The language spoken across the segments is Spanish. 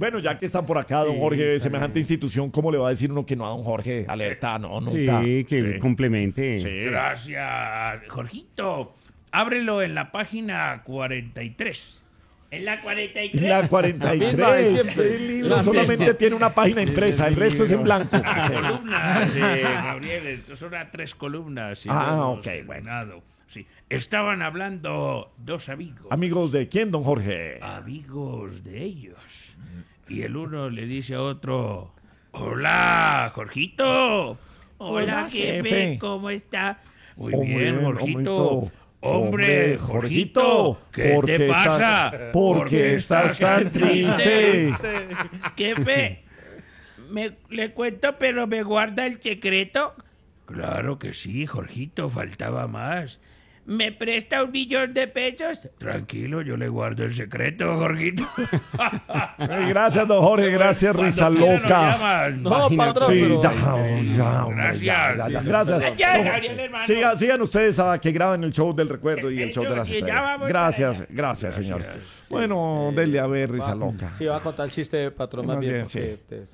Bueno, ya que están por acá, don Jorge, semejante institución, ¿cómo le va a decir uno que no a don Jorge? Alerta, no, nunca. Sí, que complemente. Sí. Gracias, Jorgito. Ábrelo en la página 43. En la 43. La 43. El libro solamente tiene una página impresa, el resto es en blanco. Las columnas, Gabriel, estos son las 3 columnas. Ok, bueno. Sí. Estaban hablando dos amigos. ¿Amigos de quién, don Jorge? Amigos de ellos. Y el uno le dice a otro: Hola, Jorgito. Hola, jefe. jefe, ¿cómo está? Muy Hombre, bien, Jorgito. Jorgito. Hombre, Jorgito, ¿qué ¿por te qué pasa? ¿Por qué estás tan triste? Jefe, le cuento, pero me guarda el secreto. Claro que sí, Jorgito, faltaba más. ¿Me presta 1 millón de pesos? Tranquilo, yo le guardo el secreto, Jorgito. Gracias, don Jorge, gracias, risa Cuando quiera loca. nos llaman. No, patrón, Sí, pero... hombre, Gracias. Gracias. Ya, No, Gabriel, hermano. sigan ustedes a que graben el show del recuerdo y el show de las Ya estrellas. vamos Gracias, para allá. gracias, señor. Bueno, denle a ver, risa loca. Sí, va a contar el chiste, patrón, más Más bien. bien, Porque,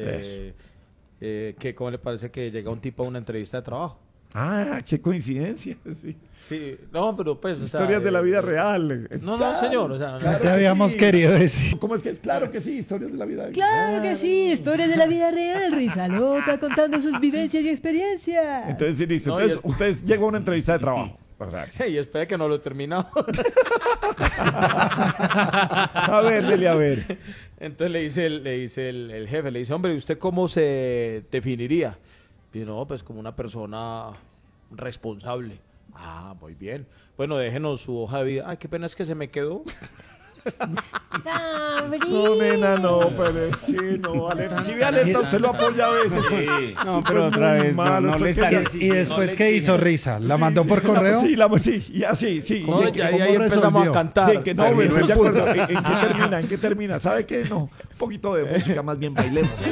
que ¿cómo le parece que llega un tipo a una entrevista de trabajo? Ah, qué coincidencia. Sí. Sí, no, pero pues... o sea, Historias de la vida real. No, señor, o sea... Claro Te que habíamos sí. querido decir. ¿Cómo es que es? Claro que sí, historias de la vida. Claro que sí, historias de la vida real, risa loca, contando sus vivencias y experiencias. Entonces, sí, listo. No, Entonces, y ustedes llegan a una entrevista de trabajo. O sea, Y espera que no lo he terminado. a ver, dele a ver. Entonces le dice el jefe, le dice, hombre, ¿y usted cómo se definiría? Y no, pues como una persona responsable. Ah, muy bien. Bueno, déjenos su hoja de vida. Ay, qué pena es que se me quedó. No, nena, no, pero es que no, alerta. Si ve alerta, usted lo apoya a veces. Sí. No, pero otra muy vez, malo, no esto le es que están ya- Y después, ¿qué hizo Risa? ¿La mandó por Sí, correo? sí, y así, sí. No, Y- ya, ¿cómo ahí empezamos resolvió? a cantar. Sí, que no, Terminó estoy el de acuerdo. punto. ¿En qué termina? ¿En qué termina? ¿Sabe qué? No, un poquito de música, más bien bailemos.